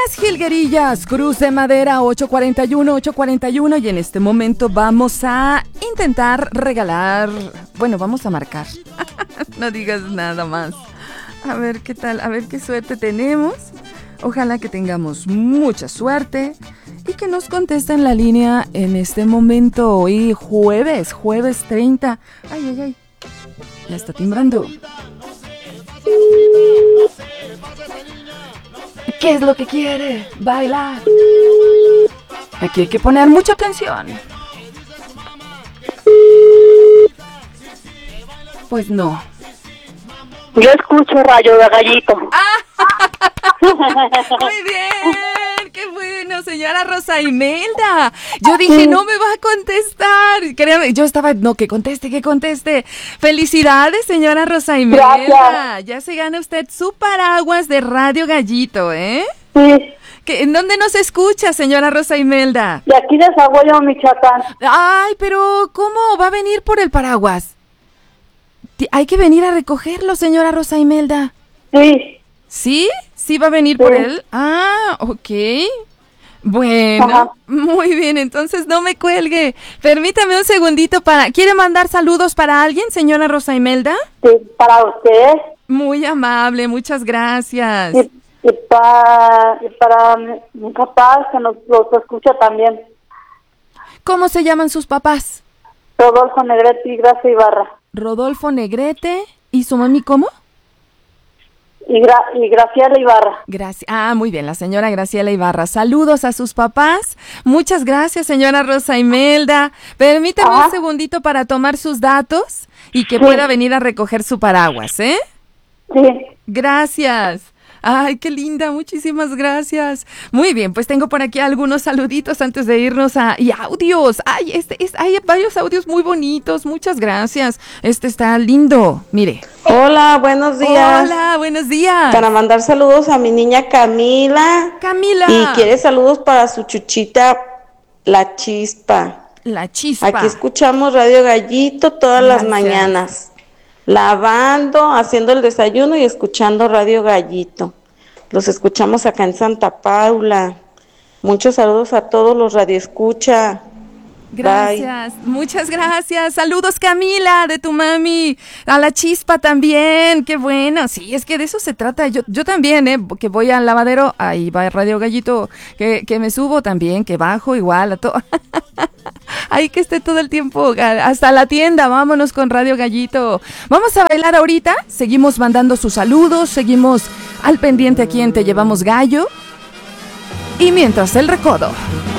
Tres jilguerillas, Cruz de Madera 841 y en este momento vamos a intentar regalar, bueno, vamos a marcar, no digas nada más, a ver qué tal, a ver qué suerte tenemos, ojalá que tengamos mucha suerte y que nos contesten la línea en este momento, hoy jueves 30, ay, ya está timbrando. ¿Qué es lo que quiere? Bailar. Aquí hay que poner mucha atención. Pues no. Yo escucho Radio de Gallito. Muy bien, qué bueno, señora Rosa Imelda. Yo dije, no me va a contestar. Créame, yo estaba, no, que conteste. Felicidades, señora Rosa Imelda. Gracias. Ya se gana usted su paraguas de Radio Gallito, ¿eh? Sí, ¿En dónde nos escucha, señora Rosa Imelda? de aquí de Zaguayo, Michoacán. Ay, pero ¿cómo va a venir por el paraguas? Hay que venir a recogerlo, señora Rosa Imelda. Sí. ¿Sí? ¿Sí va a venir por él? Ah, ok. Bueno, Ajá. Muy bien, entonces no me cuelgue. Permítame un segundito para... ¿Quiere mandar saludos para alguien, señora Rosa Imelda? Sí, para usted Muy amable, muchas gracias. y para mi papá, que los escucha también. ¿Cómo se llaman sus papás? Rodolfo Negrete y Gracia Ibarra. Rodolfo Negrete. ¿Y su mami cómo? Y Graciela Ibarra. Gracias. Ah, muy bien, la señora Graciela Ibarra. Saludos a sus papás. Muchas gracias, señora Rosa Imelda. Permítame un segundito para tomar sus datos y que pueda venir a recoger su paraguas, ¿eh? Sí. Gracias. Ay, qué linda, muchísimas gracias. Muy bien, pues tengo por aquí algunos saluditos antes de irnos y audios. Ay, hay varios audios muy bonitos, muchas gracias. Este está lindo, mire. Hola, buenos días. Hola, buenos días. Para mandar saludos a mi niña Camila. Y quiere saludos para su chuchita, La Chispa. La Chispa. Aquí escuchamos Radio Gallito todas las mañanas. Lavando, haciendo el desayuno y escuchando Radio Gallito. Los escuchamos acá en Santa Paula. Muchos saludos a todos los radioescucha. Gracias, muchas gracias. Saludos, Camila, de tu mami. A La Chispa también, qué bueno. Sí, es que de eso se trata. Yo también, que voy al lavadero, ahí va Radio Gallito, que me subo también, que bajo igual a todo. Ahí que esté todo el tiempo, hasta la tienda, vámonos con Radio Gallito. Vamos a bailar ahorita, seguimos mandando sus saludos, seguimos al pendiente aquí en Te Llevamos Gallo. Y mientras el recodo.